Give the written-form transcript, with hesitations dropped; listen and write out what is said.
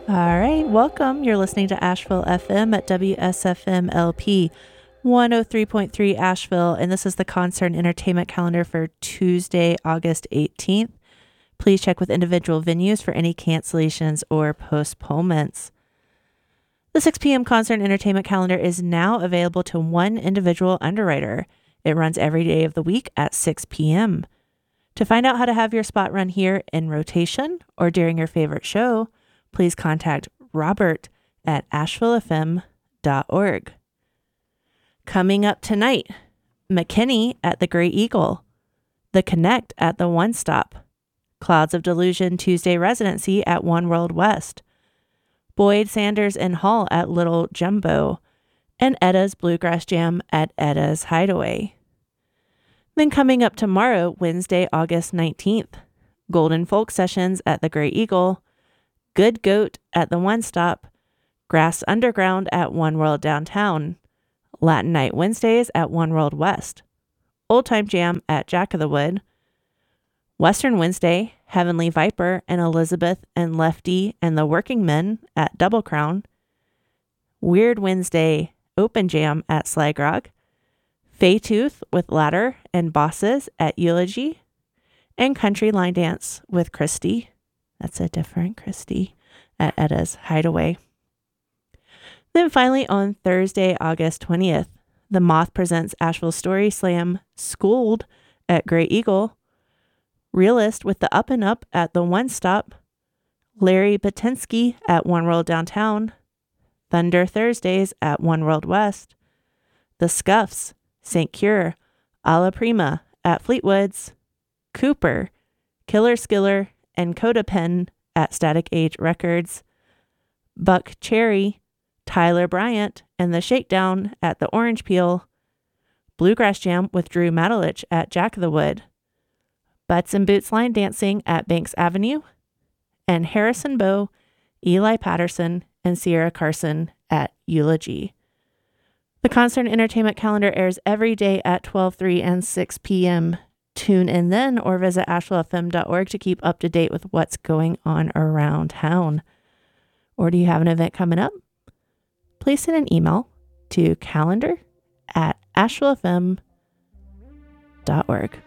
All right, welcome. You're listening to Asheville FM at WSFM LP 103.3 Asheville, and this is the concert and entertainment calendar for Tuesday, August 18th. Please check with individual venues for any cancellations or postponements. The 6 p.m. concert and entertainment calendar is now available to one individual underwriter. It runs every day of the week at 6 p.m. To find out how to have your spot run here in rotation or during your favorite show, please contact Robert at ashevillefm.org. Coming up tonight, McKinney at the Grey Eagle, The Connect at the One Stop, Clouds of Delusion Tuesday Residency at One World West, Boyd, Sanders, and Hall at Little Jumbo, and Edda's Bluegrass Jam at Edda's Hideaway. Then coming up tomorrow, Wednesday, August 19th, Golden Folk Sessions at the Grey Eagle, Good Goat at the One Stop, Grass Underground at One World Downtown, Latin Night Wednesdays at One World West, Old Time Jam at Jack of the Wood, Western Wednesday, Heavenly Viper and Elizabeth and Lefty and the Working Men at Double Crown, Weird Wednesday, Open Jam at Slagrog, Faytooth with Ladder and Bosses at Eulogy, and Country Line Dance with Christy. That's a different Christy at Edda's Hideaway. Then finally on Thursday, August 20th, The Moth presents Asheville Story Slam Schooled at Grey Eagle, Realist with the Up and Up at the One Stop, Larry Batinsky at One World Downtown, Thunder Thursdays at One World West, The Scuffs, St. Cure, Alla Prima at Fleetwoods, Cooper, Killer Skiller, and Coda Pen at Static Age Records, Buck Cherry, Tyler Bryant, and The Shakedown at the Orange Peel, Bluegrass Jam with Drew Matalich at Jack of the Wood, Butts and Boots Line Dancing at Banks Avenue, and Harrison Bow, Eli Patterson, and Sierra Carson at Eulogy. The concert and entertainment calendar airs every day at 12:03 and 6 p.m. Tune in then or visit ashevillefm.org to keep up to date with what's going on around town. Or do you have an event coming up? Please send an email to calendar@ashevillefm.org.